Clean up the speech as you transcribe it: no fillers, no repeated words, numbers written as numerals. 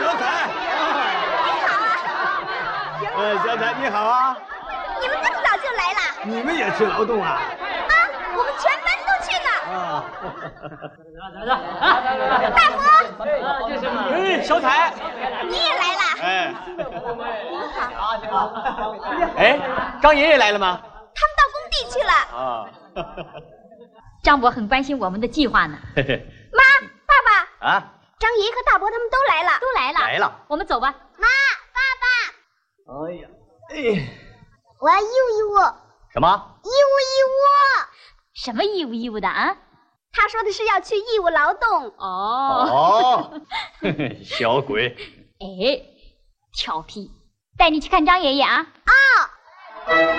小彩。 你好啊。 小彩你好啊。 你们这么早就来了？ 你们也去劳动啊？ 啊，我们全班都去了。 啊。 大伯。 就是嘛。 哎，小彩。 你也来了。 哎。 好。 哎，张爷爷来了吗？ 他们到工地去了。 啊。 张伯很关心我们的计划呢。 妈，爸爸。 啊。 张爷爷和大伯他们都来了。 都来了。 来了。 我们走吧。 妈，爸爸。 哎呀，哎。 我要义务。 什么？ 义务。 什么义务的啊？ 他说的是要去义务劳动。 哦。小鬼。 哎，调皮，带你去看张爷爷啊。 哦。